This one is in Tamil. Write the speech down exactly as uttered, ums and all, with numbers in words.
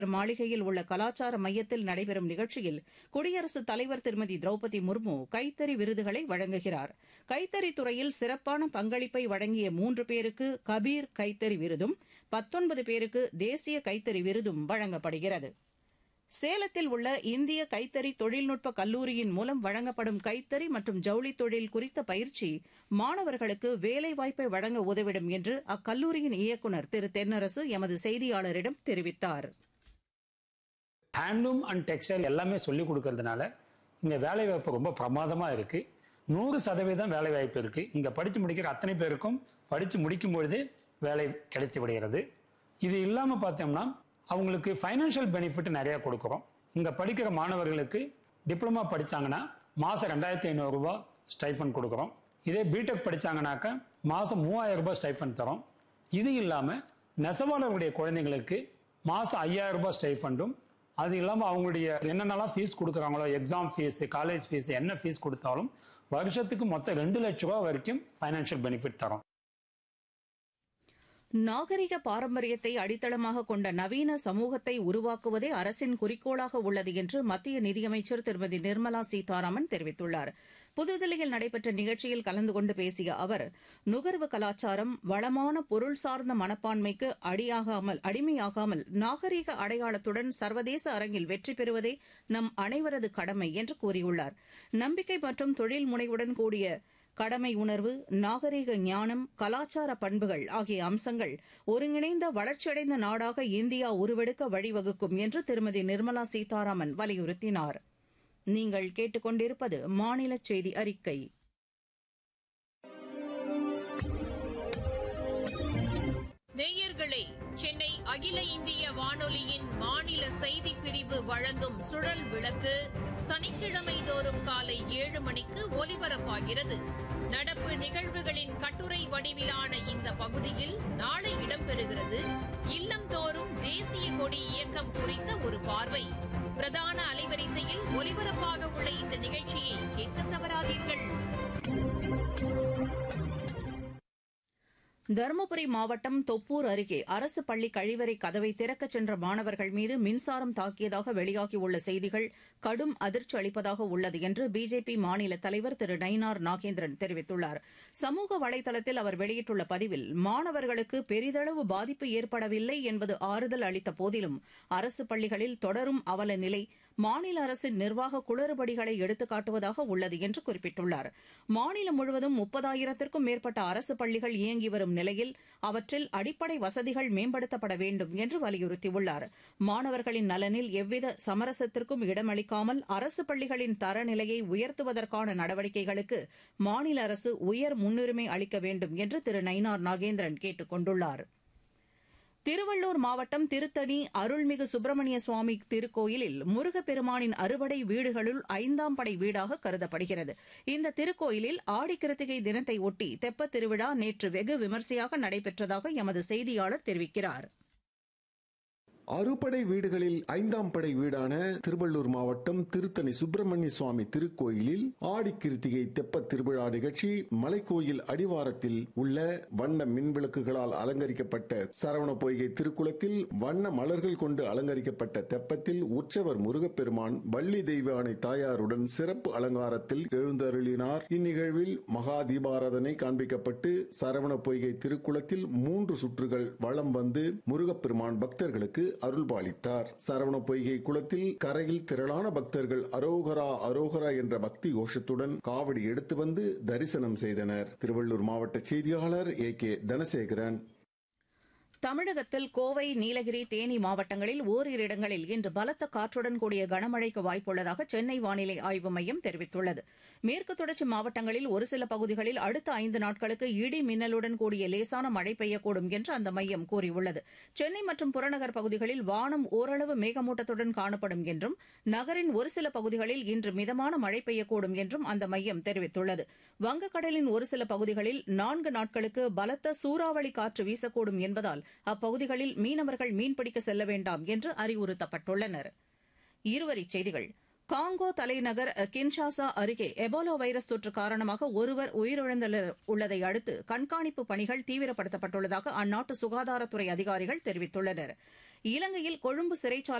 மாளிகையில் உள்ள கலாச்சார மையத்தில் நடைபெறும் நிகழ்ச்சியில் குடியரசுத் தலைவர் திருமதி திரௌபதி முர்மு கைத்தறி விருதுகளை வழங்குகிறார். கைத்தறித் துறையில் சிறப்பான பங்களிப்பை வழங்கிய மூன்று பேருக்கு கபீர் கைத்தறி விருதும் பத்தொன்பது பேருக்கு தேசிய கைத்தறி விருதும் வழங்கப்படுகிறது. சேலத்தில் உள்ள இந்திய கைத்தறி தொழில்நுட்ப கல்லூரியின் மூலம் வழங்கப்படும் கைத்தறி மற்றும் ஜவுளி தொழில் குறித்த பயிற்சி மாணவர்களுக்கு வேலைவாய்ப்பை வழங்க உதவிடும் என்று அக்கல்லூரியின் இயக்குநர் திரு தென்னரசு எமது செய்தியாளரிடம் தெரிவித்தார். ஹேண்ட்லூம் அண்ட் டெக்ஸ்டைல் எல்லாமே சொல்லிக் கொடுக்கறதுனால இங்க வேலை வாய்ப்பு ரொம்ப பிரமாதமா இருக்கு. நூறு சதவீதம் வேலை வாய்ப்பு இருக்கு. இங்க படிச்சு முடிக்கிற அத்தனை பேருக்கும் படிச்சு முடிக்கும் பொழுது வேலை கிடைத்து விடுகிறது. இது இல்லாம பார்த்தோம்னா அவங்களுக்கு ஃபைனான்ஷியல் பெனிஃபிட் நிறைய கொடுக்குறோம். இங்க படிக்கிற மாணவர்களுக்கு டிப்ளமா படிச்சாங்கன்னா மாசம் ரெண்டாயிரத்தி ஐநூறு ரூபாய் ஸ்டைஃபன் கொடுக்குறோம். இதே பிடெக் படிச்சாங்கன்னாக்க மாசம் மூவாயிரம் ரூபாய் ஸ்டைஃபன் தரோம். இது இல்லாம நெசவாளர்களுடைய குழந்தைங்களுக்கு மாசம் ஐயாயிரம் ரூபாய் ஸ்டைஃபண்டும், அது இல்லாம அவங்களுடைய என்னென்னலாம் ஃபீஸ் கொடுக்குறாங்களோ, எக்ஸாம் ஃபீஸ், காலேஜ் ஃபீஸ், என்ன ஃபீஸ் கொடுத்தாலும் வருஷத்துக்கு மொத்தம் ரெண்டு லட்சம் ரூபாய் வரைக்கும் ஃபைனான்ஷியல் பெனிஃபிட் தரோம். நாகரிக பாரம்பரியத்தை அடித்தளமாக கொண்ட நவீன சமூகத்தை உருவாக்குவதே அரசின் குறிக்கோளாக உள்ளது என்று மத்திய நிதியமைச்சர் திருமதி நிர்மலா சீதாராமன் தெரிவித்துள்ளார். புதுதில்லியில் நடைபெற்ற நிகழ்ச்சியில் கலந்து கொண்டு பேசிய அவர், நுகர்வு கலாச்சாரம் வளமான பொருள் சார்ந்த மனப்பான்மைக்கு அடியாகாமல் அடிமையாகாமல் நாகரிக அடையாளத்துடன் சர்வதேச அரங்கில் வெற்றி பெறுவதே நம் அனைவரது கடமை என்று கூறியுள்ளார். நம்பிக்கை மற்றும் தொழில் முனைவுடன் கூடிய கடமை உணர்வு, நாகரிக ஞானம், கலாச்சார பண்புகள் ஆகிய அம்சங்கள் ஒருங்கிணைந்த வளர்ச்சியடைந்த நாடாக இந்தியா உருவெடுக்க வழிவகுக்கும் என்று திருமதி நிர்மலா சீதாராமன் வலியுறுத்தினார். நீங்கள் கேட்டுக்கொண்டிருப்பது மாநில செய்தி அறிக்கை. நேயர்களே, சென்னை அகில இந்திய வானொலியின் மாநில செய்திப் பிரிவு வழங்கும் சுழல் விளக்கு சனிக்கிழமை தோறும் காலை ஏழு மணிக்கு ஒலிபரப்பாகிறது. நடப்பு நிகழ்வுகளின் கட்டுரை வடிவிலான இந்த பகுதியில் நாளை இடம்பெறுகிறது இல்லம்தோறும் தேசிய கொடி இயக்கம் குறித்த ஒரு பார்வை. பிரதான அலைவரிசையில் ஒலிபரப்பாக உள்ள இந்த நிகழ்ச்சியை கேட்க தவறாதீர்கள். தருமபுரி மாவட்டம் தொப்பூர் அருகே அரசு பள்ளி கழிவறை கதவை திறக்கச் சென்ற மாணவர்கள் மீது மின்சாரம் தாக்கியதாக வெளியாகியுள்ள செய்திகள் கடும் அதிர்ச்சி அளிப்பதாக உள்ளது என்று பிஜேபி மாநில தலைவர் திரு நயினார் நாகேந்திரன் தெரிவித்துள்ளார். சமூக வலைதளத்தில் அவர் வெளியிட்டுள்ள பதிவில், மாணவர்களுக்கு பெரிதளவு பாதிப்பு ஏற்படவில்லை என்பது ஆறுதல் அளித்த போதிலும் அரசு பள்ளிகளில் தொடரும் அவல நிலை மாநில அரசின் நிர்வாக குளறுபடிகளை எடுத்துக்காட்டுவதாக உள்ளது என்று குறிப்பிட்டுள்ளார். மாநிலம் முழுவதும் முப்பதாயிரத்திற்கும் மேற்பட்ட அரசு பள்ளிகள் இயங்கி வரும் நிலையில் அவற்றில் அடிப்படை வசதிகள் மேம்படுத்தப்பட வேண்டும் என்று வலியுறுத்தியுள்ளார். மாணவர்களின் நலனில் எவ்வித சமரசத்திற்கும் இடமளிக்காமல் அரசு பள்ளிகளின் தரநிலையை உயர்த்துவதற்கான நடவடிக்கைகளுக்கு மாநில அரசு உயர் முன்னுரிமை அளிக்க வேண்டும் என்று திரு நயினார் நாகேந்திரன் கேட்டுக் கொண்டுள்ளார். திருவள்ளூர் மாவட்டம் திருத்தணி அருள்மிகு சுப்பிரமணிய சுவாமி திருக்கோயிலில் முருகப்பெருமானின் அறுபடை வீடுகளுள் ஐந்தாம் படை வீடாக கருதப்படுகிறது. இந்த திருக்கோயிலில் ஆடிக்கிருத்திகை தினத்தை ஒட்டி தெப்பத் திருவிழா நேற்று வெகு விமரிசையாக நடைபெற்றதாக எமது செய்தியாளர் தெரிவிக்கிறார். அறுபடை வீடுகளில் ஐந்தாம் படை வீடான திருவள்ளூர் மாவட்டம் திருத்தணி சுப்பிரமணிய சுவாமி திருக்கோயிலில் ஆடிக்கிருத்திகை தெப்பத் திருவிழா நிகழ்ச்சி மலைக்கோயில் அடிவாரத்தில் உள்ள வண்ண மின்விளக்குகளால் அலங்கரிக்கப்பட்ட சரவண பொய்கை திருக்குளத்தில் வண்ண மலர்கள் கொண்டு அலங்கரிக்கப்பட்ட தெப்பத்தில் உற்சவர் முருகப்பெருமான் வள்ளி தெய்வானை தாயாருடன் சிறப்பு அலங்காரத்தில் எழுந்தருளினார். இந்நிகழ்வில் மகா தீபாராதனை காண்பிக்கப்பட்டு சரவண பொய்கை திருக்குளத்தில் மூன்று சுற்றுகள் வலம் வந்து முருகப்பெருமான் பக்தர்களுக்கு அருள்பாலித்தார். சரவண பொய்கை குளத்தில் கரையில் திரளான பக்தர்கள் அரோகரா அரோகரா என்ற பக்தி கோஷத்துடன் காவடி எடுத்து வந்து தரிசனம் செய்தனர். திருவள்ளூர் மாவட்ட செய்தியாளர் ஏ கே தனசேகரன். தமிழகத்தில் கோவை, நீலகிரி, தேனி மாவட்டங்களில் ஓரிரு இடங்களில் இன்று பலத்த காற்றுடன் கூடிய கனமழைக்கு வாய்ப்புள்ளதாக சென்னை வானிலை ஆய்வு மையம் தெரிவித்துள்ளது. மேற்கு தொடர்ச்சி மாவட்டங்களில் ஒரு சில பகுதிகளில் அடுத்த ஐந்து நாட்களுக்கு இடி மின்னலுடன் கூடிய லேசான மழை பெய்யக்கூடும் என்று அந்த மையம் கூறியுள்ளது. சென்னை மற்றும் புறநகர் பகுதிகளில் வானம் ஓரளவு மேகமூட்டத்துடன் காணப்படும் என்றும் நகரின் ஒரு சில பகுதிகளில் இன்று மிதமான மழை பெய்யக்கூடும் என்றும் அந்த மையம் தெரிவித்துள்ளது. வங்கக்கடலின் ஒரு சில பகுதிகளில் நான்கு நாட்களுக்கு பலத்த சூறாவளி காற்று வீசக்கூடும் என்பதால் அப்பகுதிகளில் மீனவர்கள் மீன்பிடிக்க செல்ல வேண்டாம் என்று அறிவுறுத்தப்பட்டுள்ளனர். இருவரிச் செய்திகள். காங்கோ தலைநகர் கின்ஷாசா அருகே எபோலா வைரஸ் தொற்று காரணமாக ஒருவர் உயிரிழந்துள்ளதை அடுத்து கண்காணிப்பு பணிகள் தீவிரப்படுத்தப்பட்டுள்ளதாக அந்நாட்டு சுகாதாரத்துறை அதிகாரிகள் தெரிவித்துள்ளனர். இலங்கையில் கொழும்பு சிறைச்சாலை